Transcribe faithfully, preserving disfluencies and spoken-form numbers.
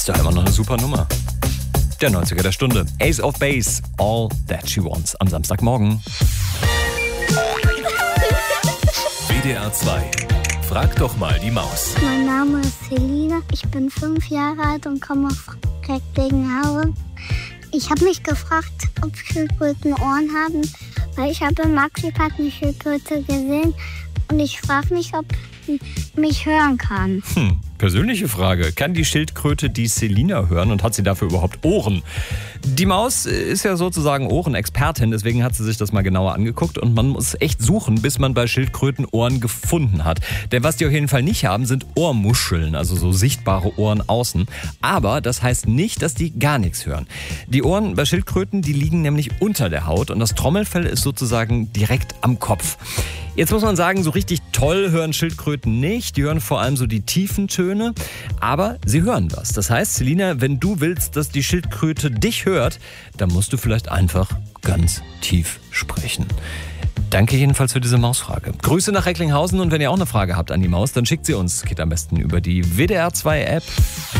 Ist doch immer noch eine super Nummer. Der neunziger der Stunde. Ace of Base, All That She Wants am Samstagmorgen. W D R zwei. Frag doch mal die Maus. Mein Name ist Selina, ich bin fünf Jahre alt und komme aus Recklinghausen. Ich habe mich gefragt, ob Schildkröten Ohren haben, weil ich habe im Maxi-Park eine Schildkröte gesehen und ich frage mich, ob sie mich hören kann. Hm, persönliche Frage. Kann die Schildkröte die Selina hören und hat sie dafür überhaupt Ohren? Die Maus ist ja sozusagen Ohrenexpertin, deswegen hat sie sich das mal genauer angeguckt und man muss echt suchen, bis man bei Schildkröten Ohren gefunden hat. Denn was die auf jeden Fall nicht haben, sind Ohrmuscheln, also so sichtbare Ohren außen. Aber das heißt nicht, dass die gar nichts hören. Die Ohren bei Schildkröten, die liegen nämlich unter der Haut und das Trommelfell ist sozusagen direkt am Kopf. Jetzt muss man sagen, so richtig toll hören Schildkröten nicht. Die hören vor allem so die tiefen Töne, aber sie hören was. Das heißt, Selina, wenn du willst, dass die Schildkröte dich hört, dann musst du vielleicht einfach ganz tief sprechen. Danke jedenfalls für diese Mausfrage. Grüße nach Recklinghausen und wenn ihr auch eine Frage habt an die Maus, dann schickt sie uns. Geht am besten über die W D R zwei App.